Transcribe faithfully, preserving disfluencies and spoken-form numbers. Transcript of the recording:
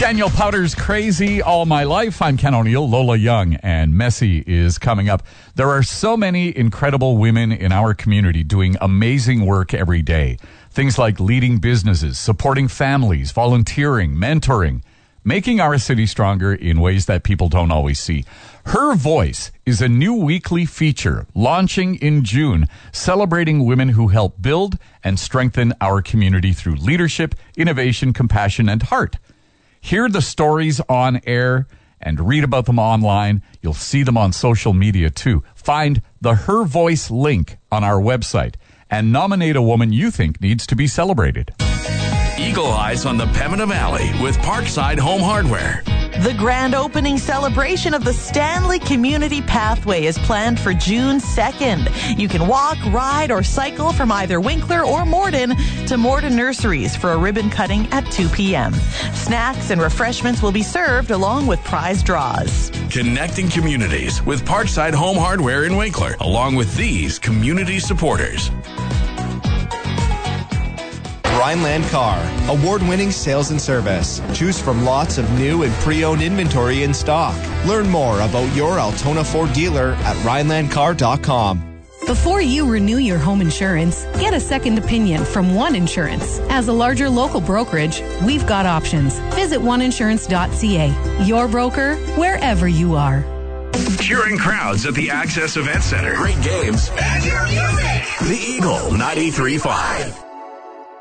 Daniel Powter's Crazy All My Life. I'm Ken O'Neill. Lola Young and Messy is coming up. There are so many incredible women in our community doing amazing work every day. Things like leading businesses, supporting families, volunteering, mentoring, making our city stronger in ways that people don't always see. Her Voice is a new weekly feature launching in June, celebrating women who help build and strengthen our community through leadership, innovation, compassion, and heart. Hear the stories on air and read about them online. You'll see them on social media too. Find the Her Voice link on our website and nominate a woman you think needs to be celebrated. Eagle Eyes on the Pembina Valley with Parkside Home Hardware. The grand opening celebration of the Stanley Community Pathway is planned for June second. You can walk, ride, or cycle from either Winkler or Morden to Morden Nurseries for a ribbon cutting at two p.m. Snacks and refreshments will be served along with prize draws. Connecting communities with Parkside Home Hardware in Winkler, along with these community supporters. Rhineland Car, award-winning sales and service. Choose from lots of new and pre-owned inventory in stock. Learn more about your Altona Ford dealer at rhineland car dot com. Before you renew your home insurance, get a second opinion from One Insurance. As a larger local brokerage, we've got options. Visit one insurance dot c a. Your broker, wherever you are. Cheering crowds at the Access Event Center. Great games. And your music. The Eagle ninety-three point five.